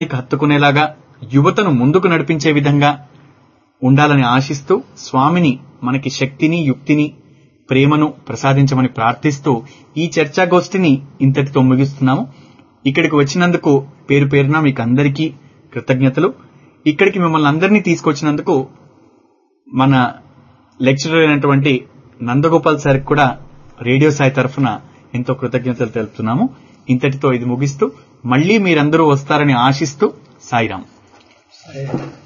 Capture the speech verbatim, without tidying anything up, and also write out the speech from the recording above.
హత్తుకునేలాగా యువతను ముందుకు నడిపించే విధంగా ఉండాలని ఆశిస్తూ స్వామిని మనకి శక్తిని, యుక్తిని, ప్రేమను ప్రసాదించమని ప్రార్థిస్తూ ఈ చర్చాగోష్ఠిని ఇంతటితో ముగిస్తున్నాము. ఇక్కడికి వచ్చినందుకు పేరు పేరున మీకు అందరికీ కృతజ్ఞతలు. ఇక్కడికి మిమ్మల్ని అందరినీ తీసుకొచ్చినందుకు మన లెక్చరర్ అయినటువంటి నందగోపాల్ సార్ కూడా రేడియో సాయి తరఫున ఎంతో కృతజ్ఞతలు తెలుపుతున్నాము. ఇంతటితో ఇది ముగిస్తూ మళ్లీ మీరందరూ వస్తారని ఆశిస్తూ సాయిరాం.